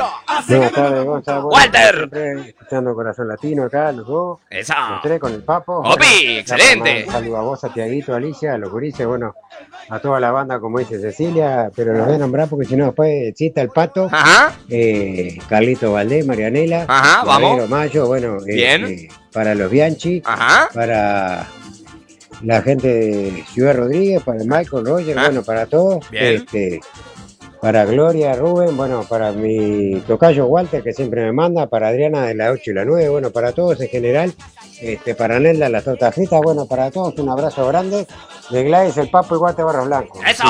Buenas tardes, Gonzalo. Bueno, Walter. siempre escuchando Corazón Latino acá, los dos. Eso. Los tres con el Papo. Opi, Bueno, excelente. Un saludo a vos, a Tiaguito, a Alicia, a los gurises, bueno, a toda la banda, como dice Cecilia, pero los voy a nombrar porque si no después cita el Pato, Ajá. Carlito Valdés, Marianela, Ajá, vamos. Guerrero Mayo, bueno, Bien. para los Bianchi, Ajá. para la gente de Ciudad Rodríguez, para el Michael, Roger, Ah. bueno, para todos. Bien. Para Gloria, Rubén, bueno, para mi tocayo Walter, que siempre me manda, para Adriana de la 8 y la 9, bueno, para todos en general, para Nelda, las tortas fritas, bueno, para todos un abrazo grande, de Gladys, el Papo y Guate Barros Blancos. Eso.